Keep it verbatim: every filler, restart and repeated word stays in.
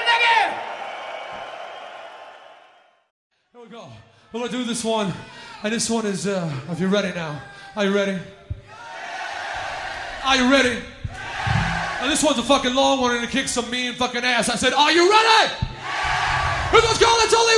again. Here we go. We're gonna do this one, and this one is. Uh, if you're ready now, are you ready? Are you ready? And this one's a fucking long one, and it kicks some mean fucking ass. I said, are you ready? This one's called It's Only